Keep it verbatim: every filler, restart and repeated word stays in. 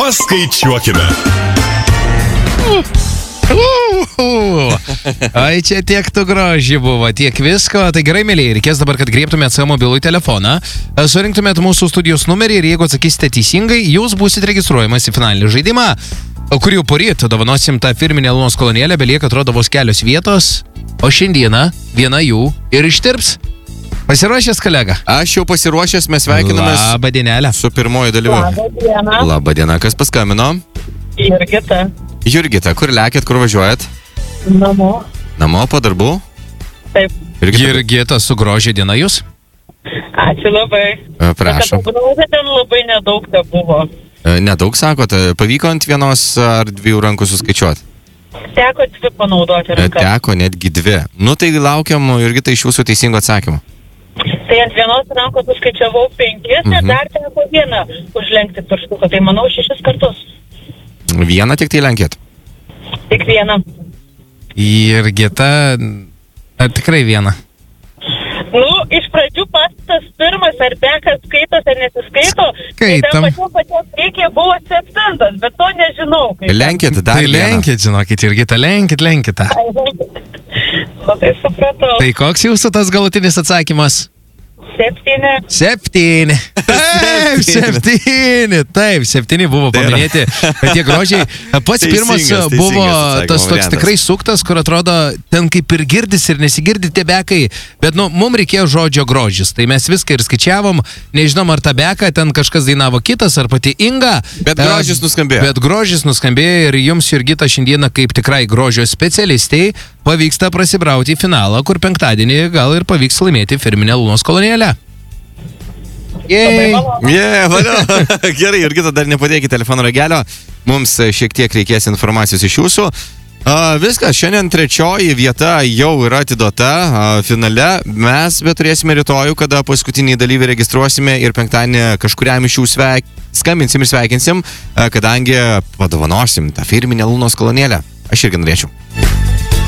Paskaičiuokime. Ai, čia tiek tu groži buvo, tiek visko. Tai gerai, mėlyje, reikės dabar, kad griebtumėt savo mobilų telefoną, surinktumėt mūsų studijos numerį ir jeigu atsakysite teisingai, jūs būsite registruojamas į finalinį žaidimą, kurį jau poryt dovanosim tą firminę Lunos kolonėlę, belieka atrodo vos kelios vietos, o šiandieną viena jų ir ištirps. Pasiruošęs, kolega? Aš jau pasiruošęs, mes sveikinamės. Labą dienelę. Su pirmoju dalyviu. Labą dieną. Labą dieną, kas paskambino? Jurgita. Jurgita, kur lekėt, kur važiuojat? Namo. Namo po darbų? Taip. Jurgita, Jurgita, su grožia diena jūs? Ačiū labai. prašom. Kad ten labai nedaug te buvo. Nedaug sakot, pavyko ant vienos ar dviejų rankų suskaičiuoti? Teko dvi panaudoti rankas. Teko netgi dvi. Nu tai laukiam, Jurgita, iš jūsų teisingo atsakymo. Tai ant vienos rankos suskaičiavau penkis, mhm. ir dar teko vieną užlenkti pirštuką. Tai manau šešis kartus. Vieną tik tai lenkėt? Tik vieną. Jurgita, ar tikrai vieną? Nu, iš pradžių pats tas pirmas, ar bekas skaitos, ar nesiskaito. Skaitom. Tai ten pačiu pačios reikia buvo septintas, bet to nežinau. Lenkėt dar Tai vieną. lenkit, žinokit, Jurgita, lenkit, lenkit. O tai supratau. Tai koks jūsų tas galutinis atsakymas? Septyni. Septyni. Taip, septyni. Taip, septyni buvo paminėti. Tie grožiai. Pats Teisingas, pirmas teisingas buvo atsakymo tas toks variantas. tikrai suktas, kur atrodo, ten kaip ir girdis ir nesigirdi tie bekai. Bet, nu, mums reikėjo žodžio grožis. Tai mes viską ir skaičiavom. Nežinom, ar ta beka, ten kažkas dainavo kitas, ar pati Inga. Bet grožis nuskambėjo. Bet grožis nuskambėjo ir jums, Jurgita, šiandieną kaip tikrai grožio specialistai pavyksta prasibrauti į finalą, kur penktadienį gal ir pavyks laimėti firminę Lunos kolonėlę. Jej! Yeah, valio. Gerai, Jurgita, dar nepadėkite telefono ragelio. Mums šiek tiek reikės informacijos iš jūsų. Uh, viskas, šiandien trečioji vieta jau yra atiduota uh, finale. Mes bet turėsime rytojų, kada paskutinį dalyvį registruosime ir penktadienį kažkuriam iš jų sveik... skambinsim ir sveikinsim, uh, kadangi padovanosim tą firminę Lunos kolonėlę. Aš irgi norėčiau.